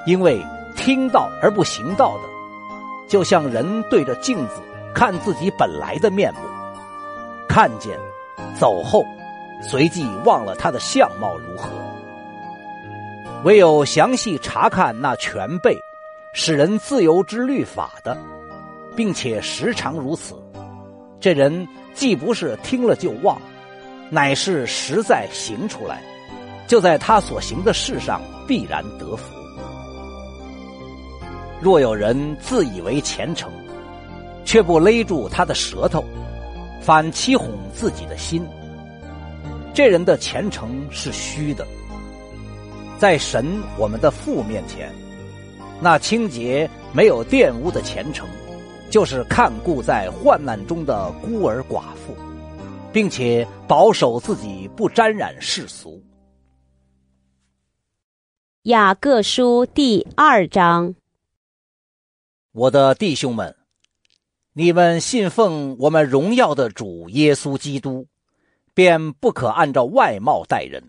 因为听到而不行道的，就像人对着镜子看自己本来的面目，看见走后，随即忘了他的相貌如何。唯有详细查看那全备使人自由之律法的，并且时常如此，这人既不是听了就忘，乃是实在行出来，就在他所行的事上必然得福。若有人自以为虔诚，却不勒住他的舌头，反欺哄自己的心，这人的虔诚是虚的。在神我们的父面前，那清洁没有玷污的虔诚，就是看顾在患难中的孤儿寡妇，并且保守自己不沾染世俗。 雅各书第2章。 我的弟兄们，你们信奉我们荣耀的主耶稣基督，便不可按照外貌待人。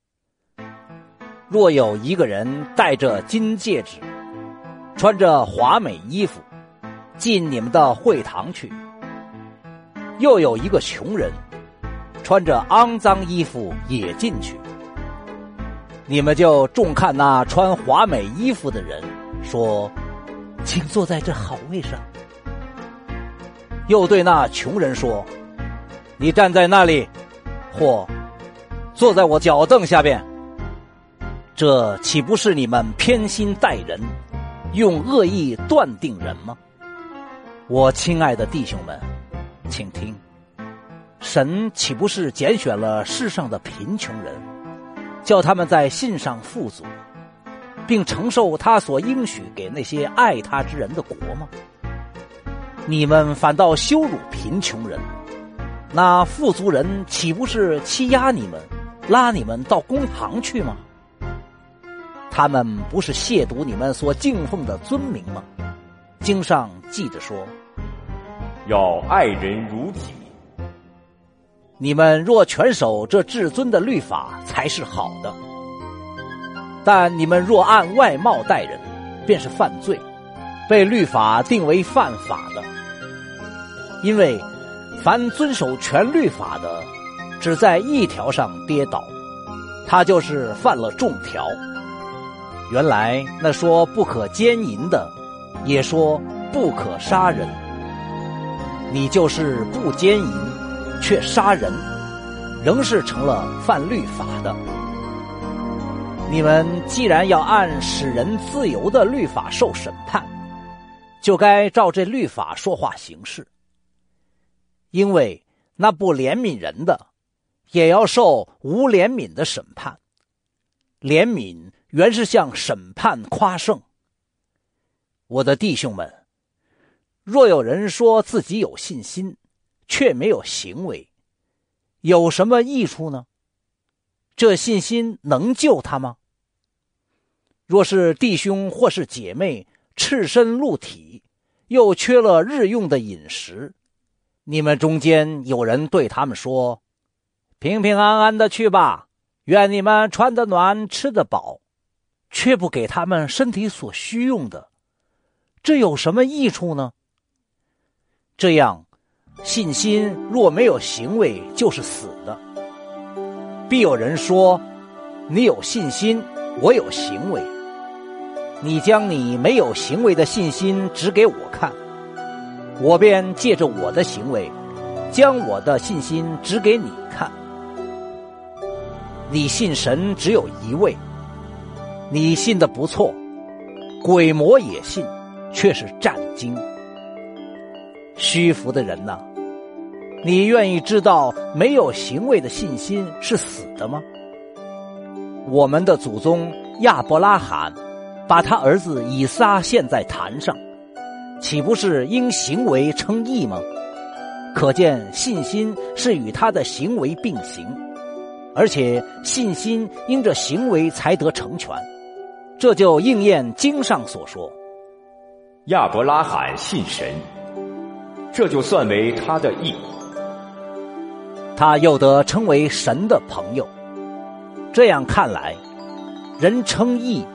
若有一个人戴着金戒指，穿着华美衣服，进你们的会堂去；又有一个穷人，穿着肮脏衣服也进去，你们就重看那穿华美衣服的人，说：请坐在这好位上。又对那穷人说：你站在那里，或坐在我脚凳下边。这岂不是你们偏心待人，用恶意断定人吗？我亲爱的弟兄们，请听，神岂不是拣选了世上的贫穷人，叫他们在信上富足，并承受他所应许给那些爱他之人的国吗？你们反倒羞辱贫穷人，那富足人岂不是欺压你们，拉你们到公堂去吗？他们不是亵渎你们所敬奉的尊名吗？经上记着说： 要爱人如己。 你们若全守这至尊的律法，才是好的。但你们若按外貌待人，便是犯罪，被律法定为犯法的。因为凡遵守全律法的，只在一条上跌倒，他就是犯了众条。原来那说不可奸淫的，也说不可杀人。你就是不奸淫，却杀人，仍是成了犯律法的。你们既然要按使人自由的律法受审判，就该照这律法说话行事。因为那不怜悯人的，也要受无怜悯的审判。怜悯原是向审判夸胜。我的弟兄们，若有人说自己有信心，却没有行为，有什么益处呢？这信心能救他吗？若是弟兄或是姐妹赤身露体，又缺了日用的饮食，你们中间有人对他们说：平平安安的去吧，愿你们穿得暖，吃得饱，却不给他们身体所需用的，这有什么益处呢？这样，信心若没有行为，就是死的。必有人说：你有信心，我有行为。你将你没有行为的信心指给我看，我便借着我的行为，将我的信心指给你看。你信神只有一位，你信得不错，鬼魔也信，却是战惊。虚浮的人哪，你愿意知道没有行为的信心是死的吗？我们的祖宗亚伯拉罕把他儿子以撒献在坛上，岂不是因行为称义吗？可见信心是与他的行为并行，而且信心因着行为才得成全。这就应验经上所说： 亚伯拉罕信神，这就算为他的义。 他又得称为神的朋友。这样看来，人称义